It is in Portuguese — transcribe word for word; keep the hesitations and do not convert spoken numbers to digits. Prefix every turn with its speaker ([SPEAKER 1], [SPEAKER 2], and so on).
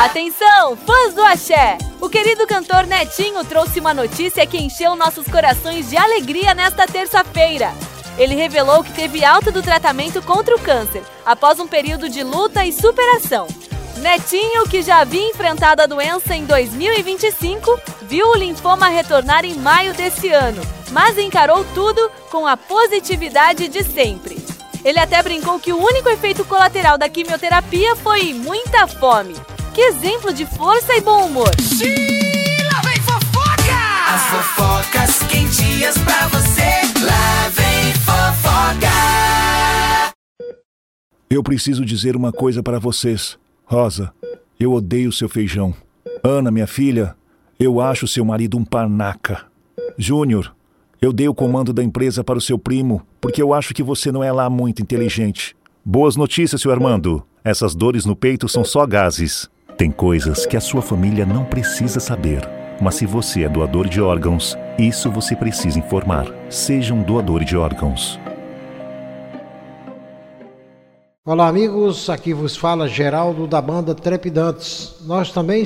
[SPEAKER 1] Atenção, fãs do axé! O querido cantor Netinho trouxe uma notícia que encheu nossos corações de alegria nesta terça-feira. Ele revelou que teve alta do tratamento contra o câncer, após um período de luta e superação. Netinho, que já havia enfrentado a doença em dois mil e vinte e cinco, viu o linfoma retornar em maio desse ano, mas encarou tudo com a positividade de sempre. Ele até brincou que o único efeito colateral da quimioterapia foi muita fome. Que exemplo de força e bom humor!
[SPEAKER 2] Xiii, lá vem fofoca! As fofocas quentinhas pra você, lá vem fofoca!
[SPEAKER 3] Eu preciso dizer uma coisa para vocês. Rosa, eu odeio seu feijão. Ana, minha filha, eu acho seu marido um panaca. Júnior, eu dei o comando da empresa para o seu primo, porque eu acho que você não é lá muito inteligente. Boas notícias, seu Armando. Essas dores no peito são só gases. Tem coisas que a sua família não precisa saber. Mas se você é doador de órgãos, isso você precisa informar. Seja um doador de órgãos.
[SPEAKER 4] Olá amigos, aqui vos fala Geraldo da banda Trepidantes. Nós também